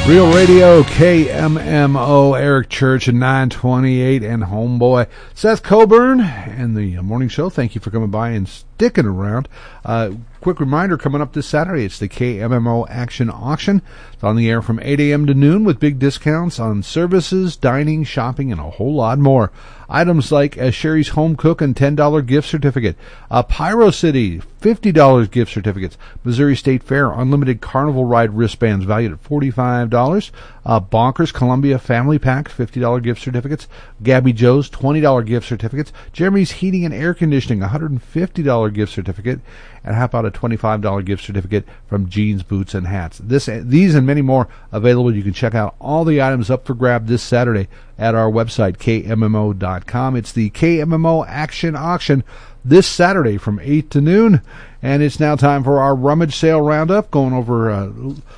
Real Radio, KMMO, Eric Church at 928, and homeboy Seth Coburn and the morning show. Thank you for coming by and sticking around. Quick reminder, coming up this Saturday, it's the KMMO Action Auction. It's on the air from 8 a.m. to noon with big discounts on services, dining, shopping, and a whole lot more. Items like Sherry's Home Cook and $10 gift certificate. Pyro City, $50 gift certificates. Missouri State Fair, unlimited carnival ride wristbands valued at $45. Bonkers Columbia Family Pack, $50 gift certificates. Gabby Joe's, $20 gift certificates. Jeremy's Heating and Air Conditioning, $150 gift certificate. And how about a $25 gift certificate from Jeans, Boots, and Hats? These and many more available. You can check out all the items up for grab this Saturday at our website, KMMO.com. It's the KMMO Action Auction this Saturday from 8 to noon. And it's now time for our rummage sale roundup, going over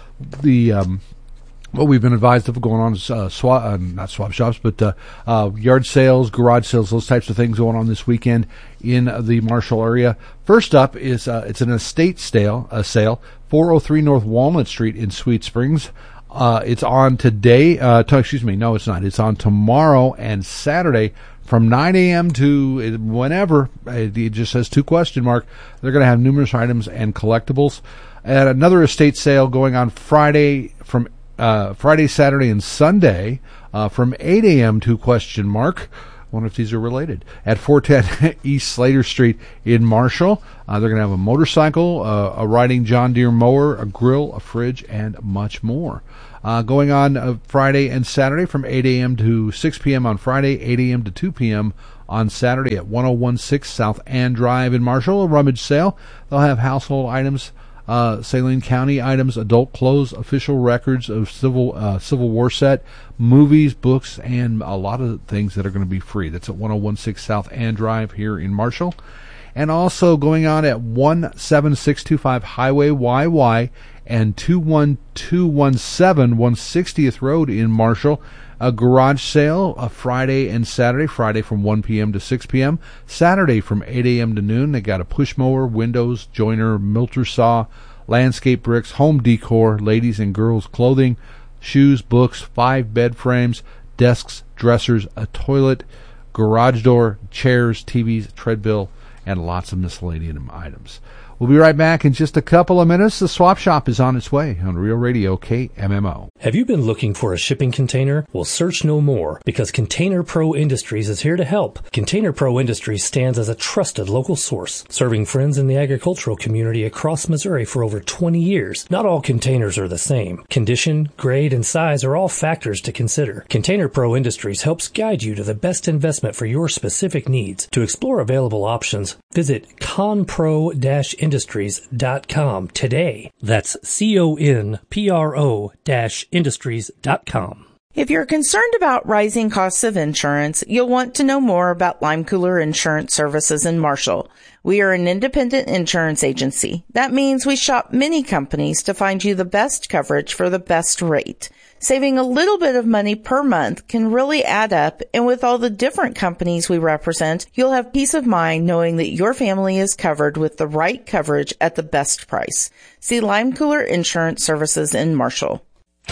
what we've been advised of going on is not swap shops, but yard sales, garage sales, those types of things going on this weekend in the Marshall area. First up is it's an estate sale, 403 North Walnut Street in Sweet Springs. It's on today. No, it's not. It's on tomorrow and Saturday from 9 a.m. to whenever. It just says $2? They're going to have numerous items and collectibles. And another estate sale going on Friday, Saturday, and Sunday from 8 a.m. to $? I wonder if these are related. At 410 East Slater Street in Marshall. They're going to have a motorcycle, a riding John Deere mower, a grill, a fridge, and much more. Going on Friday and Saturday from 8 a.m. to 6 p.m. on Friday, 8 a.m. to 2 p.m. on Saturday at 1016 South Ann Drive in Marshall, a rummage sale. They'll have household items, Saline County items, adult clothes, official records of Civil War set, movies, books, and a lot of things that are going to be free. That's at 1016 South Ann Drive here in Marshall. And also going on at 17625 Highway YY and 21217 160th Road in Marshall. A garage sale Friday and Saturday. Friday from 1 p.m. to 6 p.m. Saturday from 8 a.m. to noon. They got a push mower, windows, joiner, milter saw, landscape bricks, home decor, ladies and girls clothing, shoes, books, 5 bed frames, desks, dressers, a toilet, garage door, chairs, TVs, treadmill, and lots of miscellaneous items. We'll be right back in just a couple of minutes. The swap shop is on its way on Real Radio KMMO. Have you been looking for a shipping container? Well, search no more, because Container Pro Industries is here to help. Container Pro Industries stands as a trusted local source, serving friends in the agricultural community across Missouri for over 20 years. Not all containers are the same. Condition, grade, and size are all factors to consider. Container Pro Industries helps guide you to the best investment for your specific needs. To explore available options, visit conpro-industries.com today. That's CONPRO-industries.com. If you're concerned about rising costs of insurance, you'll want to know more about Lime Cooler Insurance Services in Marshall. We are an independent insurance agency. That means we shop many companies to find you the best coverage for the best rate. Saving a little bit of money per month can really add up, and with all the different companies we represent, you'll have peace of mind knowing that your family is covered with the right coverage at the best price. See Lime Cooler Insurance Services in Marshall.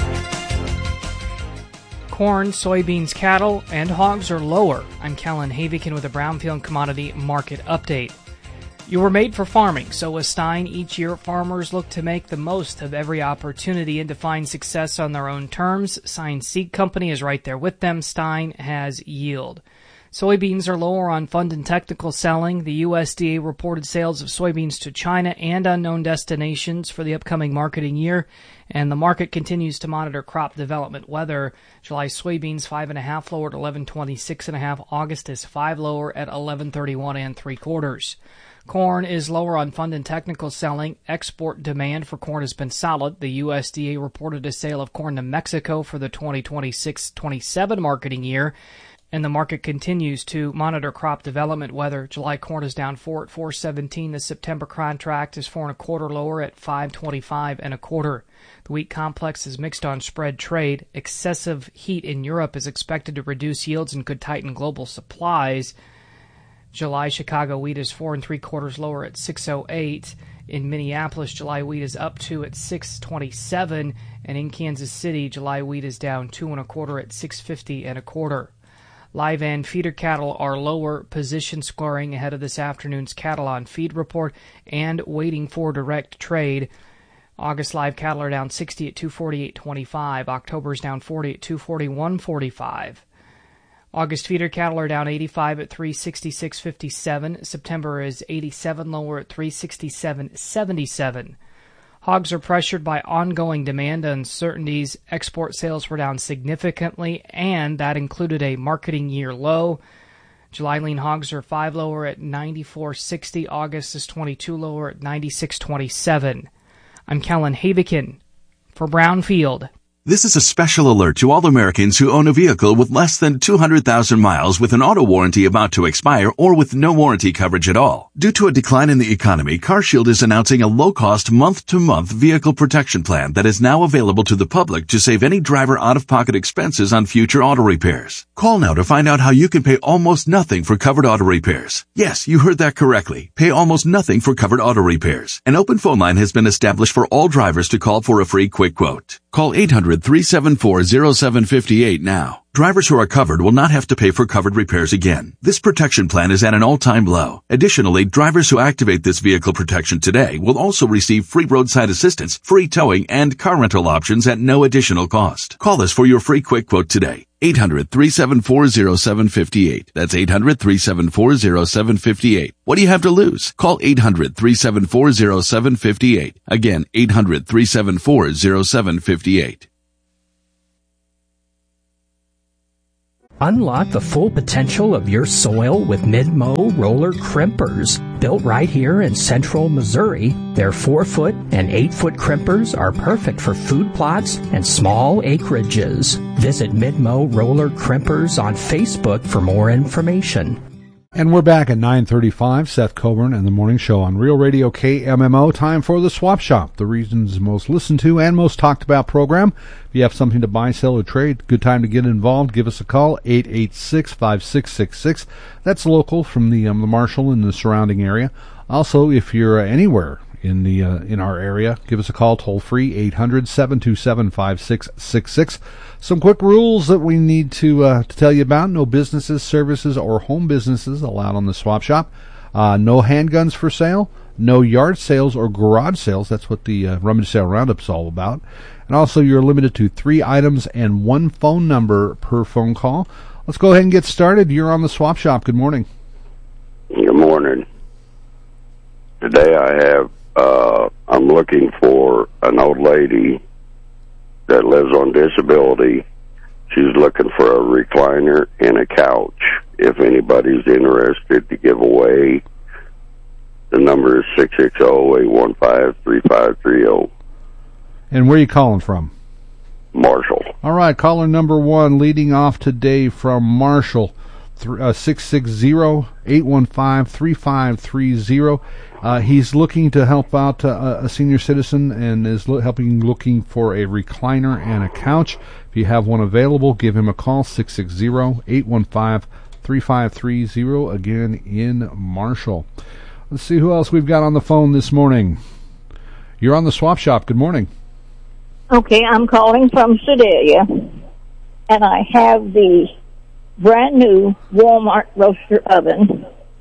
Corn, soybeans, cattle, and hogs are lower. I'm Kellen Havikin with a Brownfield Commodity Market Update. You were made for farming, so with Stein, each year farmers look to make the most of every opportunity and to find success on their own terms. Stein Seed Company is right there with them. Stein has yield. Soybeans are lower on fund and technical selling. The USDA reported sales of soybeans to China and unknown destinations for the upcoming marketing year, and the market continues to monitor crop development weather. July soybeans 5.5 lower at 11.26.5. August is 5 lower at 11.31 3/4. Corn is lower on fund and technical selling. Export demand for corn has been solid. The USDA reported a sale of corn to Mexico for the 2026-27 marketing year, and the market continues to monitor crop development weather. July corn is down 4 at 4.17. The September contract is 4.25 lower at 5.25 1/4. The wheat complex is mixed on spread trade. Excessive heat in Europe is expected to reduce yields and could tighten global supplies. July Chicago wheat is 4 3/4 lower at 6.08. In Minneapolis, July wheat is up 2 at $6.27, and in Kansas City, July wheat is down 2 1/4 at $6.50 1/4. Live and feeder cattle are lower, position scoring ahead of this afternoon's cattle on feed report and waiting for direct trade. August live cattle are down 60 at 248.25. October's down 40 at 241.45. August feeder cattle are down 85 at 366.57. September is 87 lower at 367.77. Hogs are pressured by ongoing demand uncertainties. Export sales were down significantly, and that included a marketing year low. July lean hogs are 5 lower at 94.60. August is 22 lower at 96.27. I'm Kellen Havikin for Brownfield. This is a special alert to all Americans who own a vehicle with less than 200,000 miles with an auto warranty about to expire or with no warranty coverage at all. Due to a decline in the economy, CarShield is announcing a low-cost month-to-month vehicle protection plan that is now available to the public to save any driver out-of-pocket expenses on future auto repairs. Call now to find out how you can pay almost nothing for covered auto repairs. Yes, you heard that correctly. Pay almost nothing for covered auto repairs. An open phone line has been established for all drivers to call for a free quick quote. Call 800-374-0758 now. Drivers who are covered will not have to pay for covered repairs again. This protection plan is at an all-time low. Additionally, drivers who activate this vehicle protection today will also receive free roadside assistance, free towing, and car rental options at no additional cost. Call us for your free quick quote today. 800-374-0758. That's 800-374-0758. What do you have to lose? Call 800-374-0758. Again, 800-374-0758. Unlock the full potential of your soil with Mid-Mow roller crimpers. Built right here in central Missouri, their 4-foot and 8-foot crimpers are perfect for food plots and small acreages. Visit Mid-Mow roller crimpers on Facebook for more information. And we're back at 9:35. Seth Coburn and the Morning Show on Real Radio KMMO. Time for the Swap Shop, the region's most listened to and most talked about program. If you have something to buy, sell, or trade, good time to get involved. Give us a call, 886-5666. That's local from the Marshall and the surrounding area. Also, if you're anywhere in our area, give us a call toll free, 800-727-5666. Some quick rules that we need to tell you about. No businesses, services, or home businesses allowed on the Swap Shop. No handguns for sale. No yard sales or garage sales. That's what the Rummage Sale Roundup's all about. And also, you're limited to 3 items and 1 phone number per phone call. Let's go ahead and get started. You're on the Swap Shop. Good morning. Good morning. Today I'm looking for an old lady that lives on disability. She's looking for a recliner and a couch. If anybody's interested to give away, the number is 660-815-3530. And where are you calling from? Marshall. All right, caller number 1 leading off today from Marshall, 660-815-3530. He's looking to help out a senior citizen and is looking for a recliner and a couch. If you have one available, give him a call, 660-815-3530, again in Marshall. Let's see who else we've got on the phone this morning. You're on the Swap Shop. Good morning. Okay, I'm calling from Sedalia, and I have the brand new Walmart roaster oven,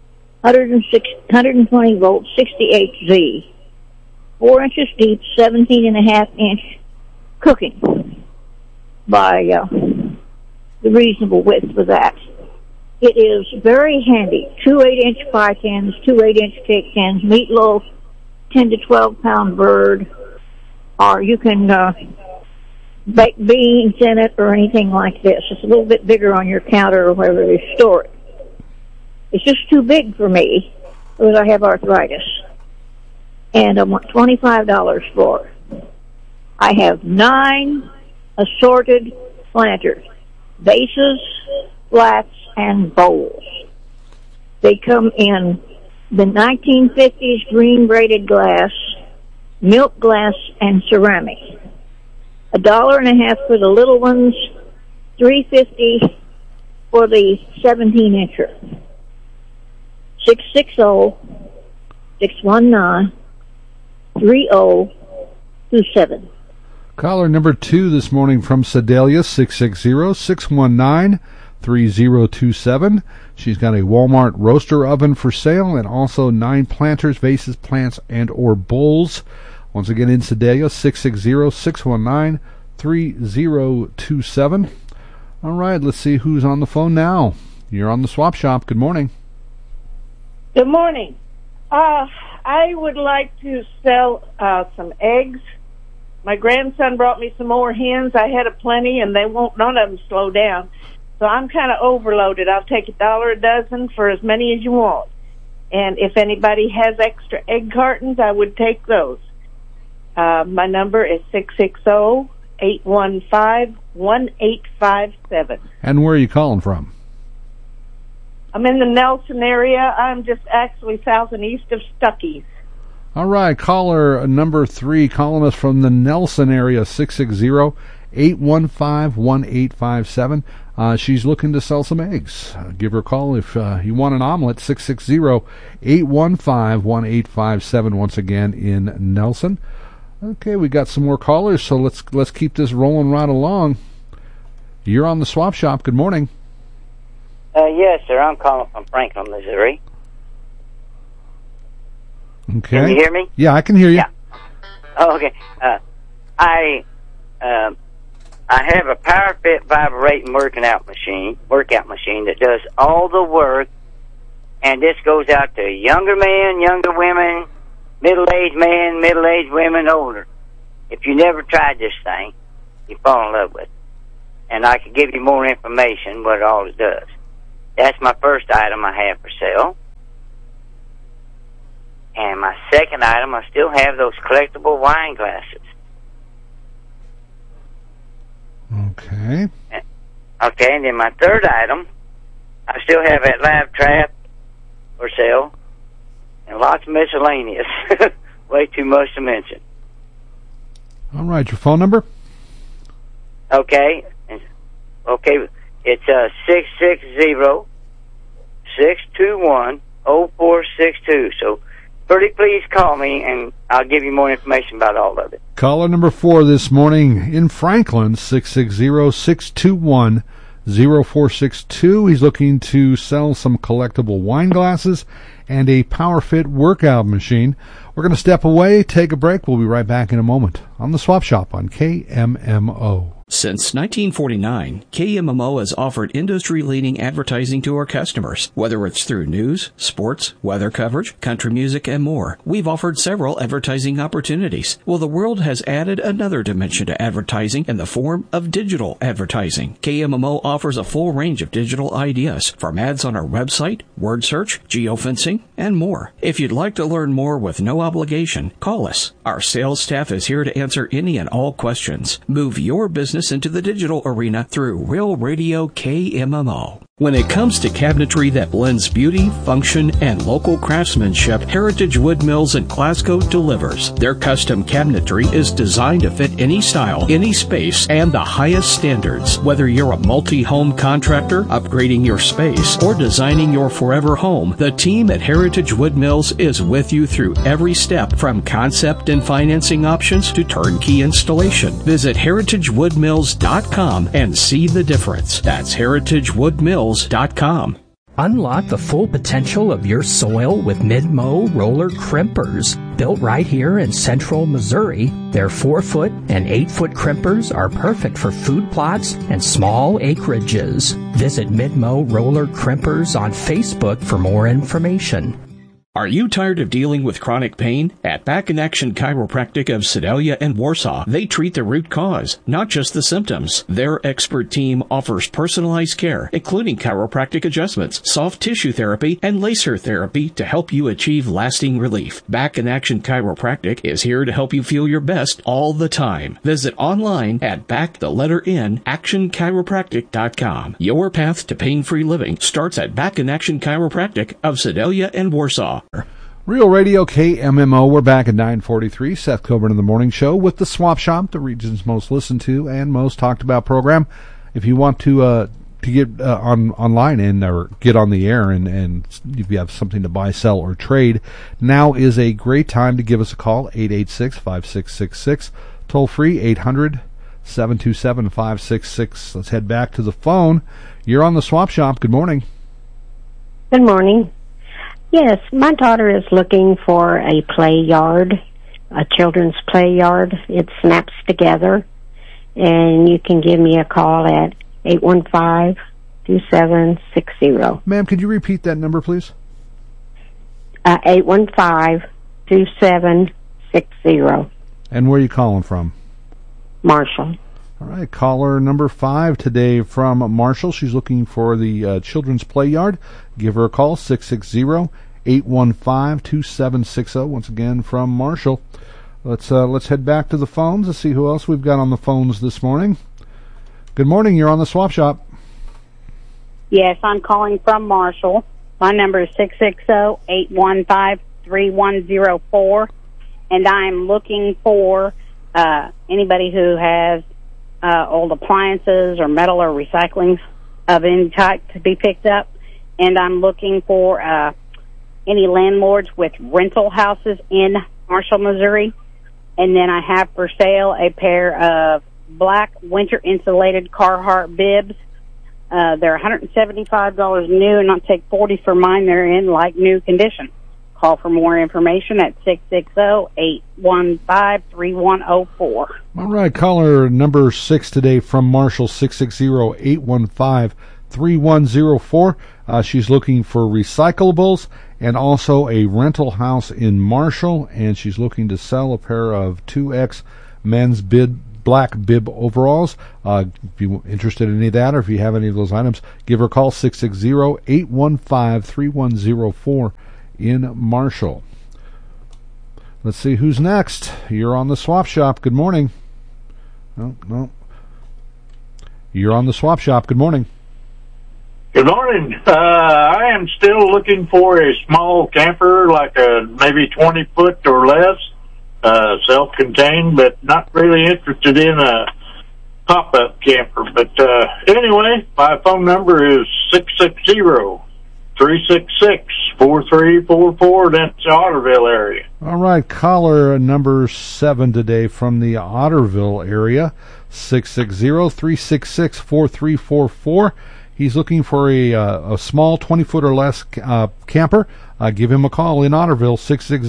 120 volt, 60HZ, 4 inches deep, 17.5-inch cooking by the reasonable width for that. It is very handy. 2 8-inch pie tins, 2 8-inch cake tins, meatloaf, 10 to 12 pound bird, or you can bake beans in it or anything like this. It's a little bit bigger on your counter or wherever you store it. It's just too big for me because I have arthritis. And I want $25 for it. I have 9 assorted planters, vases, flats, and bowls. They come in the 1950s green braided glass, milk glass, and ceramic. $1.50 for the little ones, $3.50 for the 17-incher. 660-619-5555. 3027. Caller number 2 this morning from Sedalia, 660-619-3027. She's got a Walmart roaster oven for sale and also 9 planters, vases, plants, and or bowls. Once again in Sedalia, 660-619-3027. All right, let's see who's on the phone now. You're on the Swap Shop. Good morning. Good morning. I would like to sell some eggs. My grandson brought me some more hens. I had plenty, and none of them slow down. So I'm kind of overloaded. I'll take $1 a dozen for as many as you want. And if anybody has extra egg cartons, I would take those. My number is 660-815-1857. And where are you calling from? I'm in the Nelson area. I'm just actually south and east of Stuckey's. All right, caller number 3 calling us from the Nelson area, 660-815-1857. She's looking to sell some eggs. Give her a call if you want an omelet, 660-815-1857, once again in Nelson. Okay, we got some more callers, so let's keep this rolling right along. You're on the Swap Shop. Good morning. Yes, sir. I'm calling from Franklin, Missouri. Okay. Can you hear me? Yeah, I can hear you. Yeah. Oh, okay. I have a PowerFit vibrating workout machine that does all the work, and this goes out to younger men, younger women, middle-aged men, middle-aged women, older. If you never tried this thing, you fall in love with it. And I could give you more information what all it does. That's my first item I have for sale. And my second item, I still have those collectible wine glasses. Okay. Okay, and then my third item, I still have that lab trap for sale. And lots of miscellaneous. Way too much to mention. All right, your phone number? Okay. It's 660-621-0462. So, pretty please call me, and I'll give you more information about all of it. Caller number 4 this morning in Franklin, 660-621-0462. He's looking to sell some collectible wine glasses and a PowerFit workout machine. We're going to step away, take a break. We'll be right back in a moment on the Swap Shop on KMMO. Since 1949, KMMO has offered industry-leading advertising to our customers. Whether it's through news, sports, weather coverage, country music, and more, we've offered several advertising opportunities. Well, the world has added another dimension to advertising in the form of digital advertising. KMMO offers a full range of digital ideas, from ads on our website, word search, geofencing, and more. If you'd like to learn more with no obligation, call us. Our sales staff is here to answer any and all questions. Move your business into the digital arena through Real Radio KMMO. When it comes to cabinetry that blends beauty, function, and local craftsmanship, Heritage Wood Mills in Glasgow delivers. Their custom cabinetry is designed to fit any style, any space, and the highest standards. Whether you're a multi-home contractor, upgrading your space, or designing your forever home, the team at Heritage Wood Mills is with you through every step, from concept and financing options to turnkey installation. Visit heritagewoodmills.com and see the difference. That's heritagewoodmills.com. Unlock the full potential of your soil with Mid-Mow roller crimpers. Built right here in central Missouri, their 4-foot and 8-foot crimpers are perfect for food plots and small acreages. Visit Mid-Mow roller crimpers on Facebook for more information. Are you tired of dealing with chronic pain? At Back in Action Chiropractic of Sedalia and Warsaw, they treat the root cause, not just the symptoms. Their expert team offers personalized care, including chiropractic adjustments, soft tissue therapy, and laser therapy to help you achieve lasting relief. Back in Action Chiropractic is here to help you feel your best all the time. Visit online at actionchiropractic.com. Your path to pain-free living starts at Back in Action Chiropractic of Sedalia and Warsaw. Real Radio KMMO. We're back at 9:43. Seth Coburn in the Morning Show with the Swap Shop, the region's most listened to and most talked about program. If you want to to get online and or get on the air and if you have something to buy, sell, or trade, now is a great time to give us a call, 886-5666, toll free, 800-727-566. Let's head back to the phone. You're on the Swap Shop. Good morning. Good morning. Yes, my daughter is looking for a play yard, a children's play yard. It snaps together, and you can give me a call at 815-2760. Ma'am, could you repeat that number, please? 815-2760. And where are you calling from? Marshall. All right, caller number 5 today from Marshall. She's looking for the children's play yard. Give her a call, 660-815-2760. Once again, from Marshall. Let's head back to the phones to see who else we've got on the phones this morning. Good morning. You're on the Swap Shop. Yes, I'm calling from Marshall. My number is 660-815-3104, and I'm looking for anybody who has old appliances or metal or recycling of any type to be picked up. And I'm looking for any landlords with rental houses in Marshall, Missouri. And then I have for sale a pair of black winter insulated Carhartt bibs. They're $175 new, and I'll take $40 for mine. They're in like new condition. Call for more information at 660-815-3104. All right, caller number 6 today from Marshall, 660-815-3104. She's looking for recyclables and also a rental house in Marshall, and she's looking to sell a pair of 2X men's black bib overalls. If you're interested in any of that, or if you have any of those items, give her a call, 660-815-3104 in Marshall. Let's see who's next. You're on the Swap Shop. Good morning. No. You're on the Swap Shop. Good morning. Good morning. I am still looking for a small camper, like maybe 20 foot or less, self-contained, but not really interested in a pop-up camper. But anyway, my phone number is 660-366-4344. That's the Otterville area. All right, caller number 7 today from the Otterville area, 660-366-4344. He's looking for a small 20-foot or less camper. Give him a call in Otterville,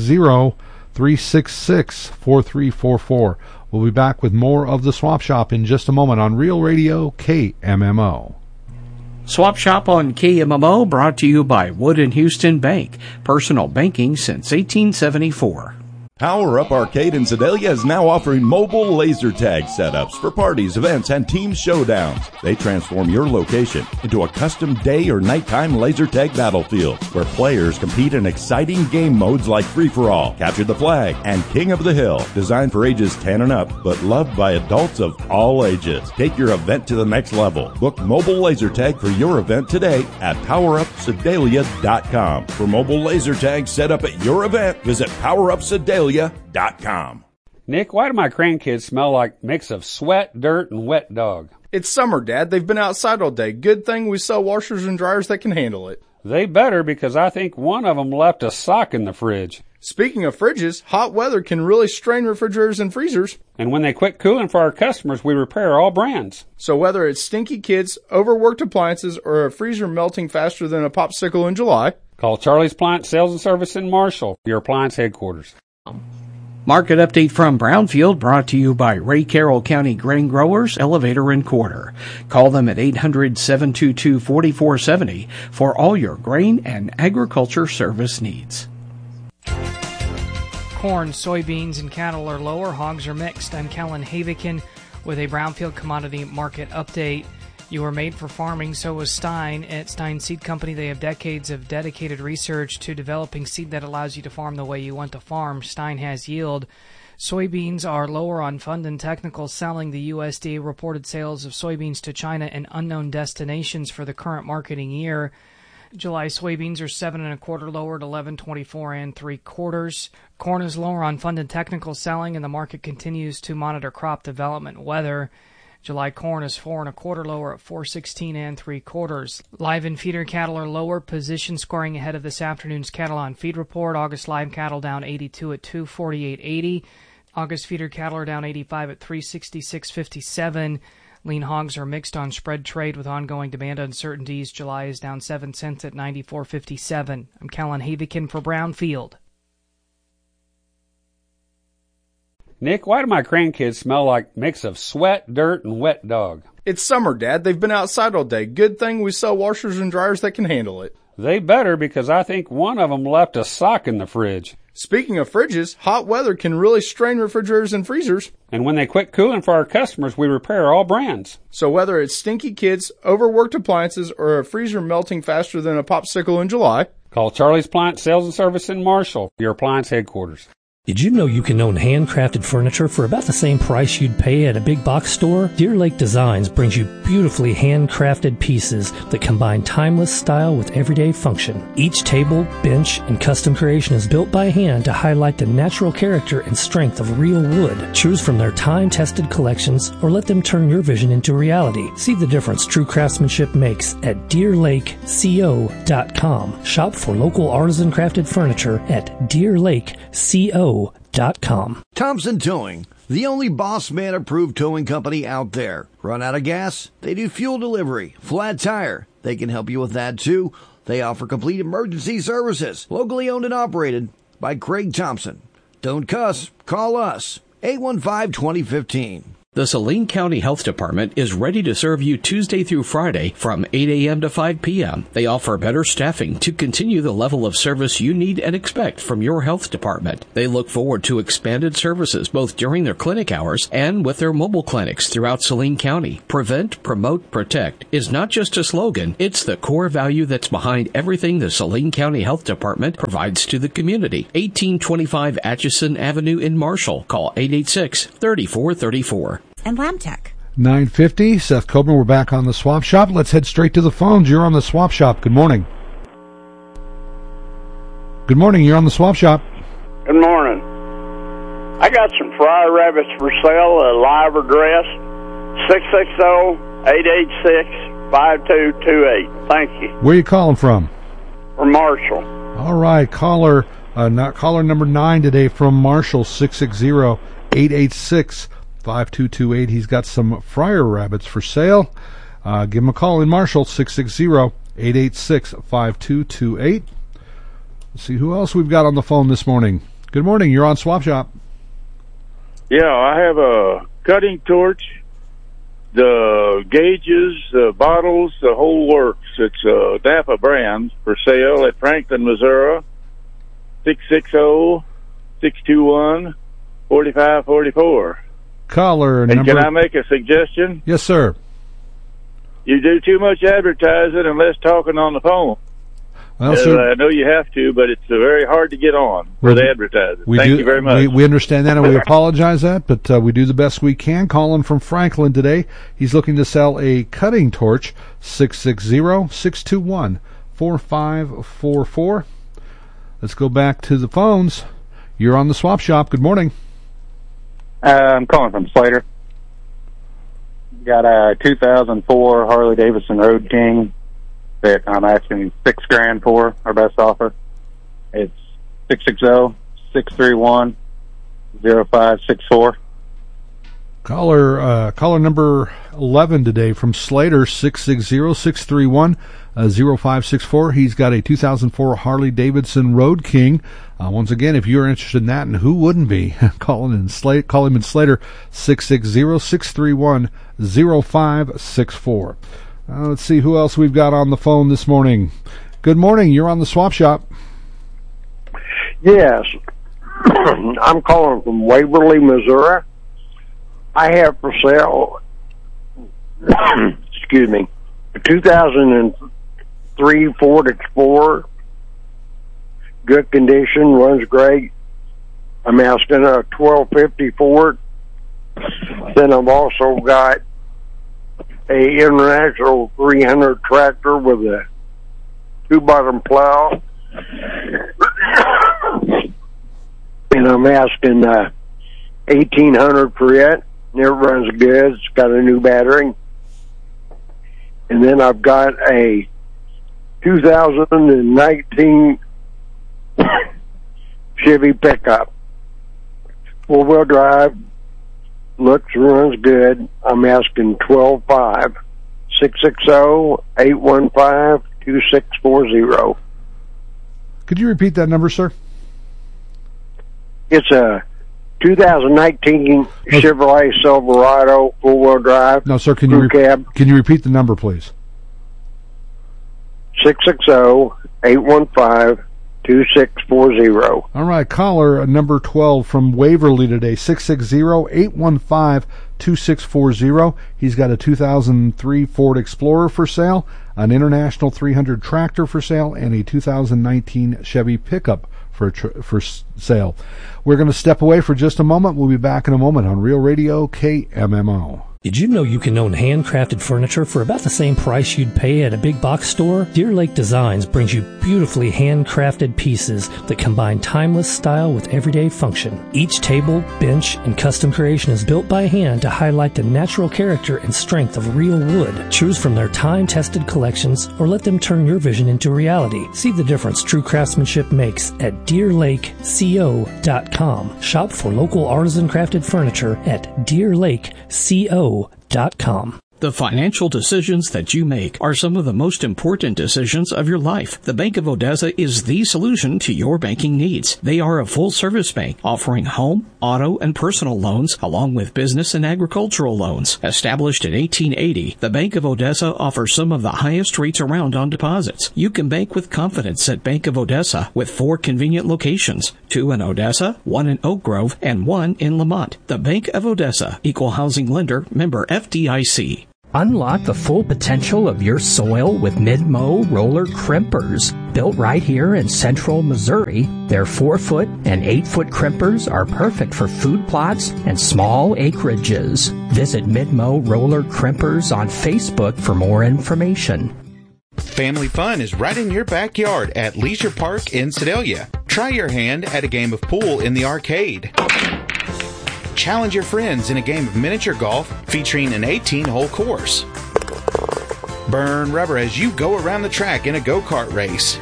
660-366-4344. We'll be back with more of the Swap Shop in just a moment on Real Radio KMMO. Swap Shop on KMMO brought to you by Wood & Houston Bank. Personal banking since 1874. Power Up Arcade in Sedalia is now offering mobile laser tag setups for parties, events, and team showdowns. They transform your location into a custom day or nighttime laser tag battlefield where players compete in exciting game modes like Free-for-All, Capture the Flag, and King of the Hill. Designed for ages 10 and up, but loved by adults of all ages. Take your event to the next level. Book mobile laser tag for your event today at PowerUpSedalia.com. For mobile laser tag set up at your event, visit PowerUpSedalia.com. Nick, why do my grandkids smell like a mix of sweat, dirt, and wet dog? It's summer, Dad. They've been outside all day. Good thing we sell washers and dryers that can handle it. They better, because I think one of them left a sock in the fridge. Speaking of fridges, hot weather can really strain refrigerators and freezers. And when they quit cooling for our customers, we repair all brands. So whether it's stinky kids, overworked appliances, or a freezer melting faster than a popsicle in July, call Charlie's Appliance Sales and Service in Marshall, your appliance headquarters. Market update from Brownfield brought to you by Ray Carroll County Grain Growers Elevator and Quarter. Call them at 800-722-4470 for all your grain and agriculture service needs. Corn, soybeans, and cattle are lower. Hogs are mixed. I'm Kellen Havikin with a Brownfield Commodity Market Update. You were made for farming, so was Stein. At Stein Seed Company, they have decades of dedicated research to developing seed that allows you to farm the way you want to farm. Stein has yield. Soybeans are lower on fund and technical selling. The USDA reported sales of soybeans to China and unknown destinations for the current marketing year. July soybeans are 7 1/4 lower at 11.24 3/4. Corn is lower on fund and technical selling, and the market continues to monitor crop development weather. July corn is 4 1/4 lower at 4.16 3/4. Live and feeder cattle are lower, position scoring ahead of this afternoon's cattle on feed report. August live cattle down 82 at 248.80. August feeder cattle are down 85 at 366.57. Lean hogs are mixed on spread trade with ongoing demand uncertainties. July is down 7 cents at 94.57. I'm Callan Havikin for Brownfield. Nick, why do my grandkids smell like a mix of sweat, dirt, and wet dog? It's summer, Dad. They've been outside all day. Good thing we sell washers and dryers that can handle it. They better, because I think one of them left a sock in the fridge. Speaking of fridges, hot weather can really strain refrigerators and freezers. And when they quit cooling for our customers, we repair all brands. So whether it's stinky kids, overworked appliances, or a freezer melting faster than a popsicle in July, call Charlie's Appliance Sales and Service in Marshall, your appliance headquarters. Did you know you can own handcrafted furniture for about the same price you'd pay at a big box store? Deer Lake Designs brings you beautifully handcrafted pieces that combine timeless style with everyday function. Each table, bench, and custom creation is built by hand to highlight the natural character and strength of real wood. Choose from their time-tested collections or let them turn your vision into reality. See the difference true craftsmanship makes at DeerLakeCO.com. Shop for local artisan crafted furniture at DeerLakeCO.com. Thompson Towing, the only Boss Man approved towing company out there. Run out of gas? They do fuel delivery. Flat tire? They can help you with that too. They offer complete emergency services. Locally owned and operated by Craig Thompson. Don't cuss. Call us. 815-2015. The Saline County Health Department is ready to serve you Tuesday through Friday from 8 a.m. to 5 p.m. They offer better staffing to continue the level of service you need and expect from your health department. They look forward to expanded services both during their clinic hours and with their mobile clinics throughout Saline County. Prevent, promote, protect is not just a slogan, it's the core value that's behind everything the Saline County Health Department provides to the community. 1825 Atchison Avenue in Marshall. Call 886-3434. And LambTech. 9:50. Seth Coburn, we're back on the Swap Shop. Let's head straight to the phones. You're on the Swap Shop. Good morning. Good morning. You're on the Swap Shop. Good morning. I got some fryer rabbits for sale, live or dressed. 660-886-5228. Thank you. Where are you calling from? From Marshall. All right. Caller number 9 today from Marshall, 660-886-5228. 5228. He's got some fryer rabbits for sale. Give him a call in Marshall, 660-886-5228. Let's see who else we've got on the phone this morning. Good morning. You're on Swap Shop. Yeah, I have a cutting torch, the gauges, the bottles, the whole works. It's a Napa brand for sale at Franklin, Missouri, 660-621-4544. Caller and number... Can I make a suggestion? Yes, sir. You do too much advertising and less talking on the phone. Well, sir, I know you have to, but it's very hard to get on with advertising. Thank you very much. We understand that, and we apologize that, but we do the best we can. Calling from Franklin today. He's looking to sell a cutting torch, 660-621-4544. Let's go back to the phones. You're on the Swap Shop. Good morning. I'm calling from Slater. Got a 2004 Harley Davidson Road King that I'm asking $6,000 for, our best offer. It's 660-631-0564. Caller number 11 today from Slater, 660-631-0564. He's got a 2004 Harley Davidson Road King. Once again, if you're interested in that, and who wouldn't be, call him in Slater, 660-631-0564. Let's see who else we've got on the phone this morning. Good morning. You're on the Swap Shop. Yes. I'm calling from Waverly, Missouri. I have for sale, excuse me, a 2003 Ford Explorer. Good condition, runs great. I'm asking a 1250 Ford. Then I've also got a International 300 tractor with a 2-bottom plow. And I'm asking 1800 for it. and it runs good. It's got a new battery. And then I've got a 2019 Chevy pickup. 4-wheel drive, looks, runs good. I'm asking $12,500. 660-815-2640. Could you repeat that number, sir? It's a 2019 Chevrolet Silverado 4-wheel drive. No, sir. Can you can you repeat the number, please? 660-815-2640. All right, caller number 12 from Waverly today, 660-815-2640. He's got a 2003 Ford Explorer for sale, an International 300 tractor for sale, and a 2019 Chevy pickup for sale. We're going to step away for just a moment. We'll be back in a moment on Real Radio KMMO. Did you know you can own handcrafted furniture for about the same price you'd pay at a big box store? Deer Lake Designs brings you beautifully handcrafted pieces that combine timeless style with everyday function. Each table, bench, and custom creation is built by hand to highlight the natural character and strength of real wood. Choose from their time-tested collections or let them turn your vision into reality. See the difference true craftsmanship makes at DeerLakeCO.com. Shop for local artisan crafted furniture at DeerLakeCO.com. The financial decisions that you make are some of the most important decisions of your life. The Bank of Odessa is the solution to your banking needs. They are a full-service bank offering home, auto, and personal loans along with business and agricultural loans. Established in 1880, the Bank of Odessa offers some of the highest rates around on deposits. You can bank with confidence at Bank of Odessa with 4 convenient locations, 2 in Odessa, 1 in Oak Grove, and 1 in Lamont. The Bank of Odessa, Equal Housing Lender, member FDIC. Unlock the full potential of your soil with Mid-Mow roller crimpers. Built right here in central Missouri, their 4-foot and 8-foot crimpers are perfect for food plots and small acreages. Visit Mid-Mow roller crimpers on Facebook for more information. Family fun is right in your backyard at Leisure Park in Sedalia. Try your hand at a game of pool in the arcade. Challenge your friends in a game of miniature golf featuring an 18-hole course. Burn rubber as you go around the track in a go-kart race.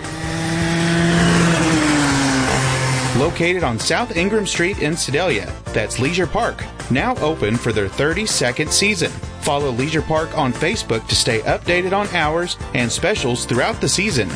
Located on South Ingram Street in Sedalia, that's Leisure Park, now open for their 32nd season. Follow Leisure Park on Facebook to stay updated on hours and specials throughout the season.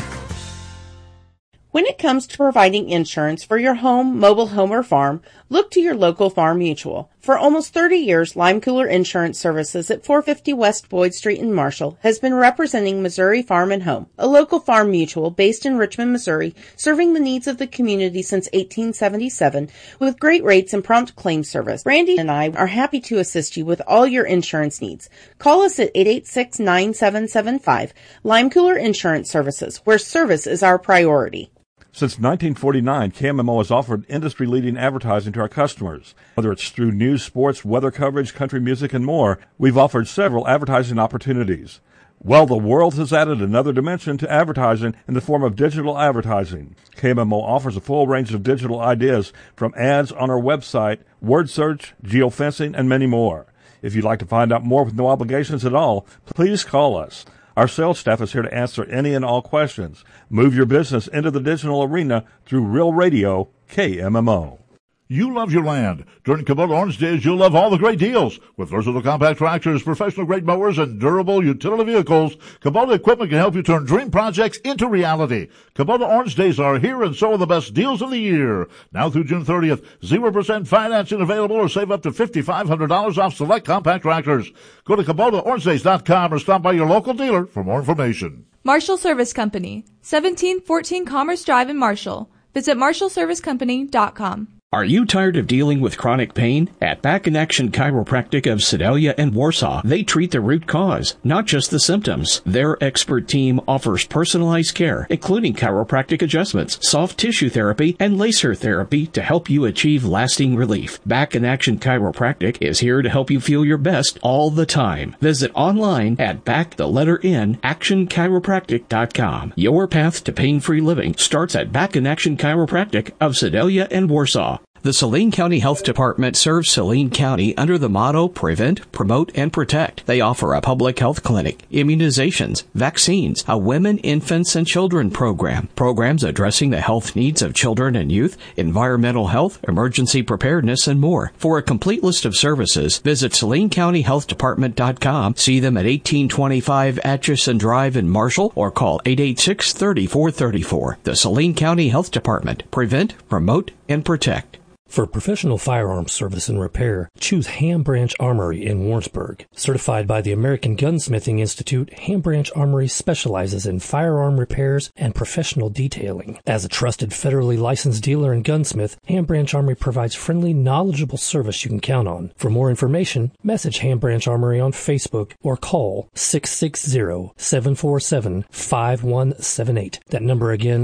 When it comes to providing insurance for your home, mobile home, or farm, look to your local Farm Mutual. For almost 30 years, Lime Cooler Insurance Services at 450 West Boyd Street in Marshall has been representing Missouri Farm and Home, a local farm mutual based in Richmond, Missouri, serving the needs of the community since 1877 with great rates and prompt claim service. Brandy and I are happy to assist you with all your insurance needs. Call us at 886-9775, Lime Cooler Insurance Services, where service is our priority. Since 1949, KMMO has offered industry-leading advertising to our customers. Whether it's through news, sports, weather coverage, country music, and more, we've offered several advertising opportunities. Well, the world has added another dimension to advertising in the form of digital advertising. KMMO offers a full range of digital ideas from ads on our website, word search, geofencing, and many more. If you'd like to find out more with no obligations at all, please call us. Our sales staff is here to answer any and all questions. Move your business into the digital arena through Real Radio KMMO. You love your land. During Kubota Orange Days, you'll love all the great deals. With versatile compact tractors, professional-grade mowers, and durable utility vehicles, Kubota equipment can help you turn dream projects into reality. Kubota Orange Days are here, and so are the best deals of the year. Now through June 30th, 0% financing available or save up to $5,500 off select compact tractors. Go to KubotaOrangeDays.com or stop by your local dealer for more information. Marshall Service Company, 1714 Commerce Drive in Marshall. Visit MarshallServiceCompany.com. Are you tired of dealing with chronic pain? At Back in Action Chiropractic of Sedalia and Warsaw, they treat the root cause, not just the symptoms. Their expert team offers personalized care, including chiropractic adjustments, soft tissue therapy, and laser therapy to help you achieve lasting relief. Back in Action Chiropractic is here to help you feel your best all the time. Visit online at actionchiropractic.com. Your path to pain-free living starts at Back in Action Chiropractic of Sedalia and Warsaw. The Saline County Health Department serves Saline County under the motto Prevent, Promote, and Protect. They offer a public health clinic, immunizations, vaccines, a women, infants, and children program, programs addressing the health needs of children and youth, environmental health, emergency preparedness, and more. For a complete list of services, visit SalineCountyHealthDepartment.com, see them at 1825 Atchison Drive in Marshall, or call 886-3434. The Saline County Health Department. Prevent, Promote, and Protect. For professional firearms service and repair, choose Ham Branch Armory in Warrensburg. Certified by the American Gunsmithing Institute, Ham Branch Armory specializes in firearm repairs and professional detailing. As a trusted federally licensed dealer and gunsmith, Ham Branch Armory provides friendly, knowledgeable service you can count on. For more information, message Ham Branch Armory on Facebook or call 660-747-5178. That number again,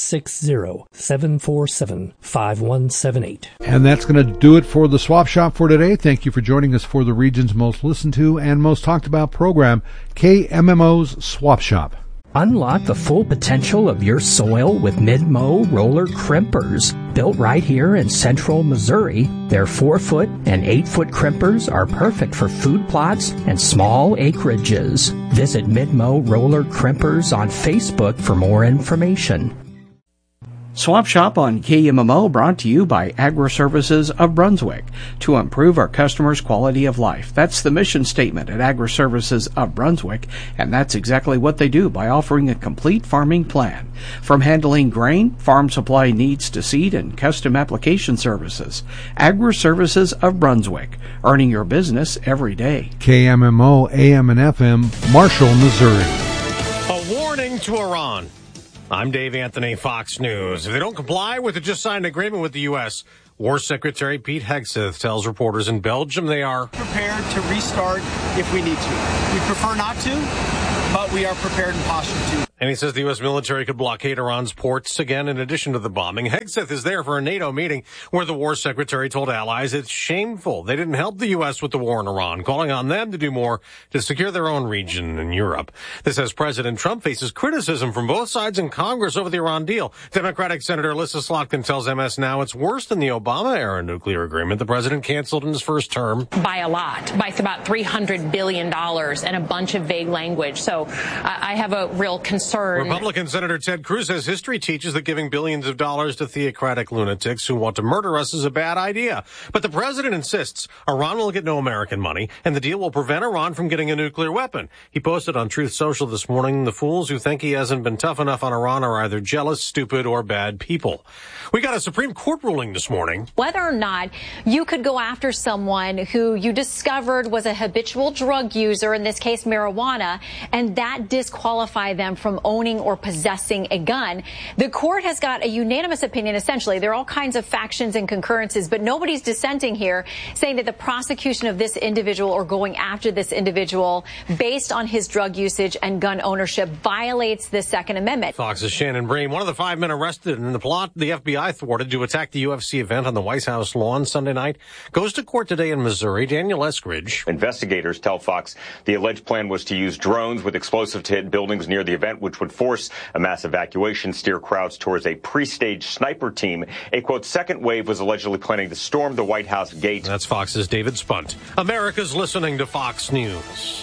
660-747-5178. And that's going to do it for the Swap Shop for today. Thank you for joining us for the region's most listened to and most talked about program, KMMO's Swap Shop. Unlock the full potential of your soil with Mid-Mow roller crimpers. Built right here in central Missouri, their 4-foot and 8-foot crimpers are perfect for food plots and small acreages. Visit Mid-Mow roller crimpers on Facebook for more information. Swap Shop on KMMO brought to you by Agri-Services of Brunswick to improve our customers' quality of life. That's the mission statement at Agri-Services of Brunswick, and that's exactly what they do by offering a complete farming plan. From handling grain, farm supply needs to seed and custom application services. Agri-Services of Brunswick, earning your business every day. KMMO, AM and FM, Marshall, Missouri. A warning to Iran. I'm Dave Anthony, Fox News. If they don't comply with the just signed agreement with the U.S., War Secretary Pete Hegseth tells reporters in Belgium they are prepared to restart if we need to. We prefer not to, but we are prepared and postured to. And he says the U.S. military could blockade Iran's ports again in addition to the bombing. Hegseth is there for a NATO meeting where the war secretary told allies it's shameful they didn't help the U.S. with the war in Iran, calling on them to do more to secure their own region in Europe. This as President Trump faces criticism from both sides in Congress over the Iran deal. Democratic Senator Alyssa Slotkin tells MS Now it's worse than the Obama-era nuclear agreement the president canceled in his first term. By a lot. By about $300 billion and a bunch of vague language. So I have a real concern. Republican Senator Ted Cruz says history teaches that giving billions of dollars to theocratic lunatics who want to murder us is a bad idea. But the president insists Iran will get no American money, and the deal will prevent Iran from getting a nuclear weapon. He posted on Truth Social this morning, the fools who think he hasn't been tough enough on Iran are either jealous, stupid, or bad people. We got a Supreme Court ruling this morning. Whether or not you could go after someone who you discovered was a habitual drug user, in this case marijuana, and that disqualify them from owning or possessing a gun. The court has got a unanimous opinion, essentially. There are all kinds of factions and concurrences, but nobody's dissenting here, saying that the prosecution of this individual or going after this individual based on his drug usage and gun ownership violates the Second Amendment. Fox's Shannon Bream, one of the 5 men arrested in the plot the FBI thwarted to attack the UFC event on the White House lawn Sunday night, goes to court today in Missouri. Daniel Eskridge. Investigators tell Fox the alleged plan was to use drones with explosives to hit buildings near the event, which would force a mass evacuation, steer crowds towards a pre-staged sniper team. A, quote, second wave was allegedly planning to storm the White House gate. That's Fox's David Spunt. America's listening to Fox News.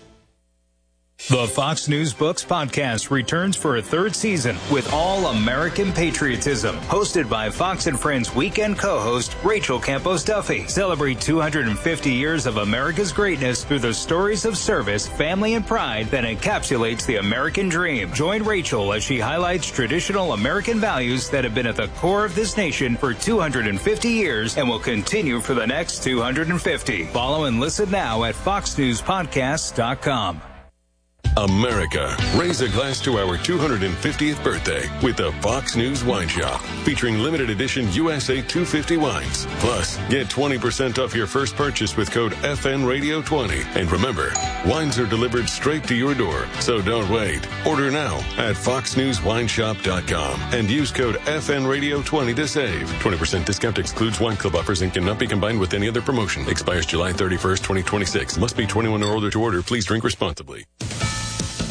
The Fox News Books podcast returns for a third season with all American patriotism. Hosted by Fox and Friends weekend co-host Rachel Campos Duffy. Celebrate 250 years of America's greatness through the stories of service, family, and pride that encapsulates the American dream. Join Rachel as she highlights traditional American values that have been at the core of this nation for 250 years and will continue for the next 250. Follow and listen now at foxnewspodcasts.com. America, raise a glass to our 250th birthday with the Fox News Wine Shop, featuring limited edition USA 250 wines. Plus, get 20% off your first purchase with code FNRadio20. And remember, wines are delivered straight to your door, so don't wait. Order now at foxnewswineshop.com and use code FNRadio20 to save. 20% discount excludes wine club offers and cannot be combined with any other promotion. Expires July 31st, 2026. Must be 21 or older to order. Please drink responsibly.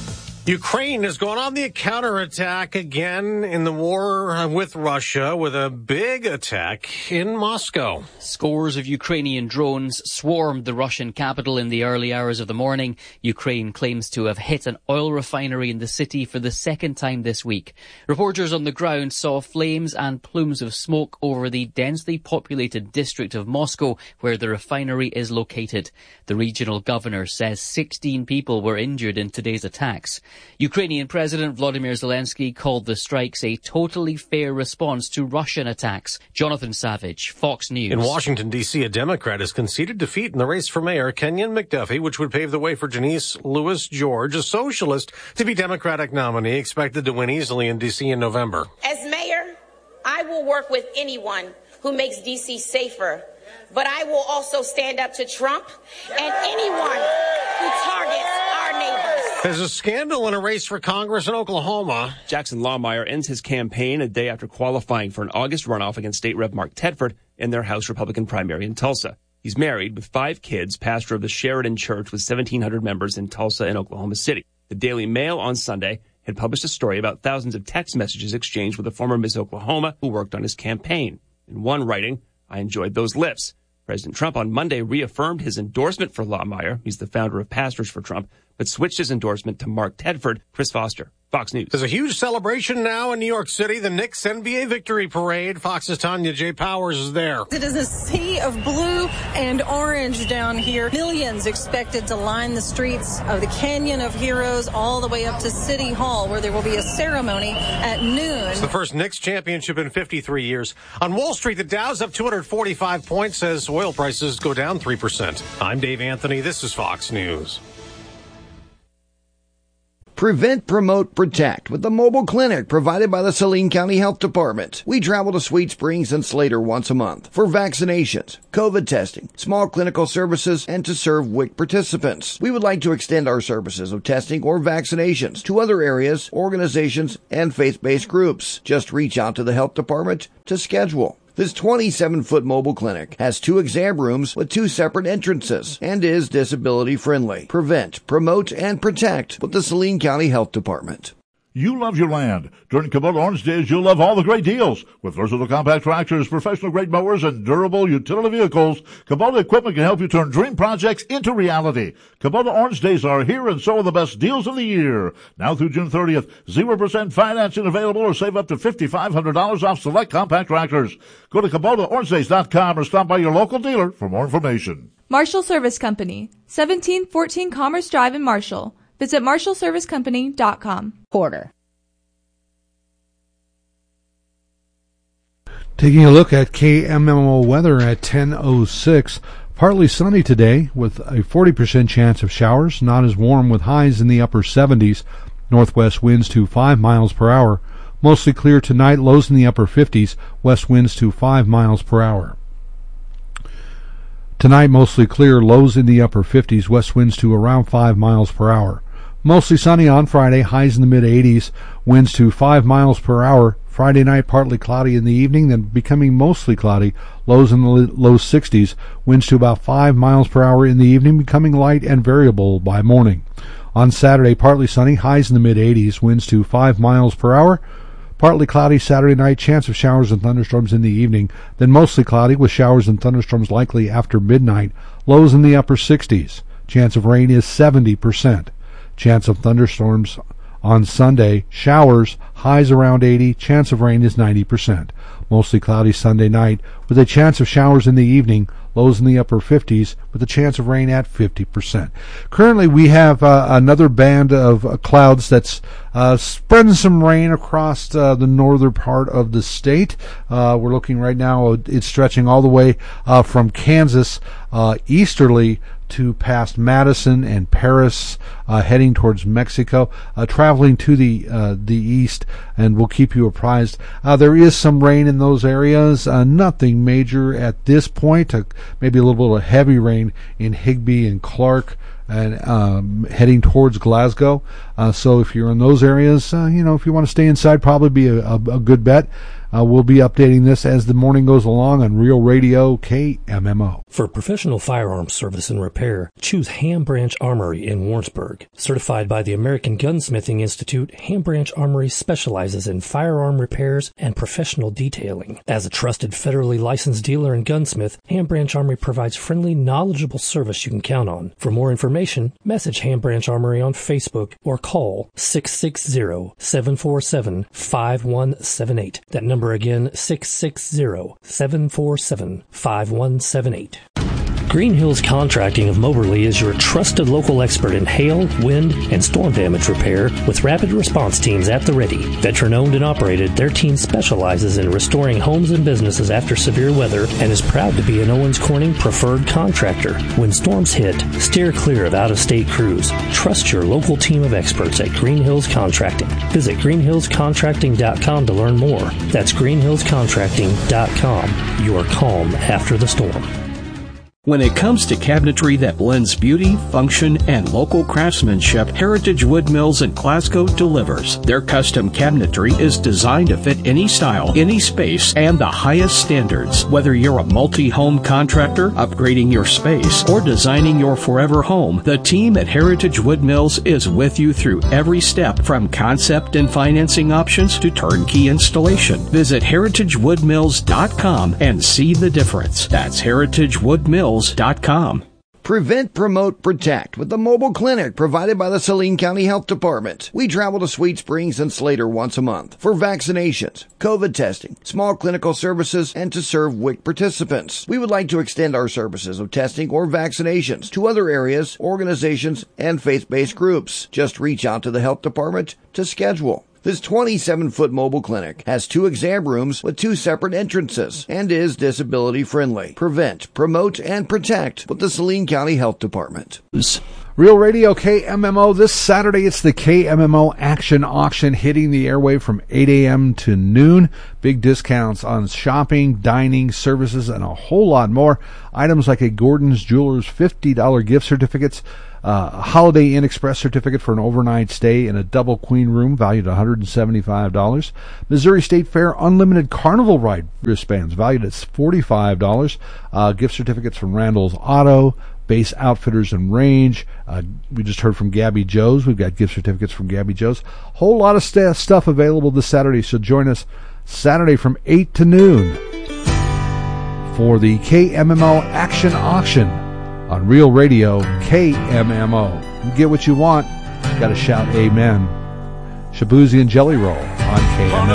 Ukraine is going on the counterattack again in the war with Russia with a big attack in Moscow. Scores of Ukrainian drones swarmed the Russian capital in the early hours of the morning. Ukraine claims to have hit an oil refinery in the city for the second time this week. Reporters on the ground saw flames and plumes of smoke over the densely populated district of Moscow where the refinery is located. The regional governor says 16 people were injured in today's attacks. Ukrainian President Volodymyr Zelensky called the strikes a totally fair response to Russian attacks. Jonathan Savage, Fox News. In Washington, D.C., a Democrat has conceded defeat in the race for mayor, Kenyon McDuffie, which would pave the way for Janice Lewis George, a socialist, to be Democratic nominee, expected to win easily in D.C. in November. As mayor, I will work with anyone who makes D.C. safer, but I will also stand up to Trump and anyone who targets our neighbors. There's a scandal in a race for Congress in Oklahoma. Jackson Lohmeyer ends his campaign a day after qualifying for an August runoff against State Rep Mark Tedford in their House Republican primary in Tulsa. He's married with 5 kids, pastor of the Sheridan Church with 1,700 members in Tulsa and Oklahoma City. The Daily Mail on Sunday had published a story about thousands of text messages exchanged with a former Miss Oklahoma who worked on his campaign. In one writing, "I enjoyed those lips." President Trump on Monday reaffirmed his endorsement for Lohmeyer. He's the founder of Pastors for Trump, but switched his endorsement to Mark Tedford. Chris Foster, Fox News. There's a huge celebration now in New York City, the Knicks NBA Victory Parade. Fox's Tanya J. Powers is there. It is a sea of blue and orange down here. Millions expected to line the streets of the Canyon of Heroes all the way up to City Hall, where there will be a ceremony at noon. It's the first Knicks championship in 53 years. On Wall Street, the Dow's up 245 points as oil prices go down 3%. I'm Dave Anthony. This is Fox News. Prevent, Promote, Protect with the mobile clinic provided by the Saline County Health Department. We travel to Sweet Springs and Slater once a month for vaccinations, COVID testing, small clinical services, and to serve WIC participants. We would like to extend our services of testing or vaccinations to other areas, organizations, and faith-based groups. Just reach out to the Health Department to schedule. This 27-foot mobile clinic has 2 exam rooms with 2 separate entrances and is disability friendly. Prevent, Promote, and Protect with the Saline County Health Department. You love your land. During Kubota Orange Days, you'll love all the great deals. With versatile compact tractors, professional-grade mowers, and durable utility vehicles, Kubota equipment can help you turn dream projects into reality. Kubota Orange Days are here, and so are the best deals of the year. Now through June 30th, 0% financing available or save up to $5,500 off select compact tractors. Go to KubotaOrangeDays.com or stop by your local dealer for more information. Marshall Service Company, 1714 Commerce Drive in Marshall. Visit MarshallServiceCompany.com. Porter. Taking a look at KMMO weather at 10:06. Partly sunny today with a 40% chance of showers. Not as warm with highs in the upper 70s. Northwest winds to 5 miles per hour. Mostly clear tonight. Lows in the upper 50s. West winds to 5 miles per hour. Tonight mostly clear. Lows in the upper 50s. West winds to around 5 miles per hour. Mostly sunny on Friday, highs in the mid-80s, winds to 5 miles per hour. Friday night, partly cloudy in the evening, then becoming mostly cloudy, lows in the low 60s, winds to about 5 miles per hour in the evening, becoming light and variable by morning. On Saturday, partly sunny, highs in the mid-80s, winds to 5 miles per hour. Partly cloudy Saturday night, chance of showers and thunderstorms in the evening, then mostly cloudy with showers and thunderstorms likely after midnight, lows in the upper 60s. Chance of rain is 70%. Chance of thunderstorms on Sunday, showers, highs around 80, chance of rain is 90%. Mostly cloudy Sunday night with a chance of showers in the evening, lows in the upper 50s with a chance of rain at 50%. Currently we have another band of clouds that's spreading some rain across the northern part of the state. We're looking right now, it's stretching all the way from Kansas easterly to past Madison and Paris, heading towards Mexico, traveling to the east, and we'll keep you apprised. There is some rain in those areas, nothing major at this point, maybe a little bit of heavy rain in Higbee and Clark, and heading towards Glasgow. So if you're in those areas, if you want to stay inside, probably be a good bet. We'll be updating this as the morning goes along on Real Radio KMMO. For professional firearms service and repair, choose Ham Branch Armory in Warrensburg. Certified by the American Gunsmithing Institute, Ham Branch Armory specializes in firearm repairs and professional detailing. As a trusted federally licensed dealer and gunsmith, Ham Branch Armory provides friendly, knowledgeable service you can count on. For more information, message Ham Branch Armory on Facebook or call 660-747-5178. That number again, 660-747-5178. Green Hills Contracting of Moberly is your trusted local expert in hail, wind, and storm damage repair with rapid response teams at the ready. Veteran-owned and operated, their team specializes in restoring homes and businesses after severe weather and is proud to be an Owens Corning preferred contractor. When storms hit, steer clear of out-of-state crews. Trust your local team of experts at Green Hills Contracting. Visit greenhillscontracting.com to learn more. That's greenhillscontracting.com. Your calm after the storm. When it comes to cabinetry that blends beauty, function, and local craftsmanship, Heritage Wood Mills in Glasgow delivers. Their custom cabinetry is designed to fit any style, any space, and the highest standards. Whether you're a multi-home contractor, upgrading your space, or designing your forever home, the team at Heritage Wood Mills is with you through every step, from concept and financing options to turnkey installation. Visit heritagewoodmills.com and see the difference. That's heritagewoodmills.com. Prevent, Promote, Protect with the mobile clinic provided by the Saline County Health Department. We travel to Sweet Springs and Slater once a month for vaccinations, COVID testing, small clinical services, and to serve WIC participants. We would like to extend our services of testing or vaccinations to other areas, organizations, and faith-based groups. Just reach out to the health department to schedule. This 27-foot mobile clinic has 2 exam rooms with 2 separate entrances and is disability friendly. Prevent, Promote, and Protect with the Saline County Health Department. Real Radio KMMO. This Saturday, it's the KMMO Action Auction hitting the airwave from 8 a.m. to noon. Big discounts on shopping, dining, services, and a whole lot more. Items like a Gordon's Jewelers $50 gift certificates, a Holiday Inn Express certificate for an overnight stay in a double queen room valued at $175. Missouri State Fair Unlimited Carnival Ride wristbands valued at $45. Gift certificates from Randall's Auto, Base Outfitters and Range. We just heard from Gabby Joe's. We've got gift certificates from Gabby Joe's. Whole lot of stuff available this Saturday, so join us Saturday from 8 to noon for the KMMO Action Auction on Real Radio KMMO. You get what you want, got to shout amen. Shabuzi and Jelly Roll on KMMO.